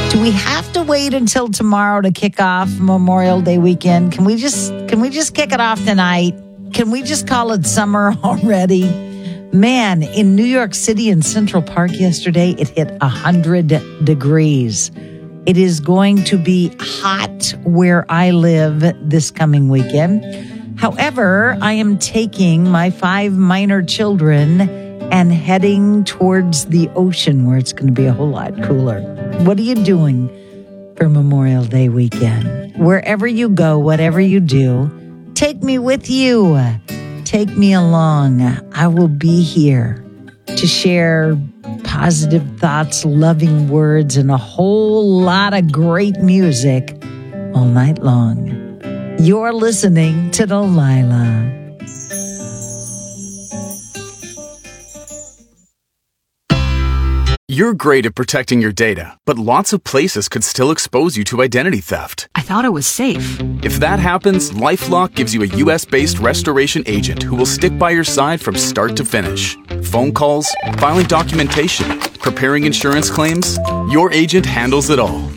Do we have to wait until tomorrow to kick off Memorial Day weekend? Can we just kick it off tonight? Can we just call it summer already? Man, in New York City in Central Park yesterday, it hit 100 degrees. It is going to be hot where I live this coming weekend. However, I am taking my 5 minor children and heading towards the ocean where it's going to be a whole lot cooler. What are you doing for Memorial Day weekend? Wherever you go, whatever you do, take me with you. Take me along. I will be here to share positive thoughts, loving words, and a whole lot of great music all night long. You're listening to Delilah. You're great at protecting your data, but lots of places could still expose you to identity theft. I thought it was safe. If that happens, LifeLock gives you a U.S.-based restoration agent who will stick by your side from start to finish. Phone calls, filing documentation, preparing insurance claims, your agent handles it all.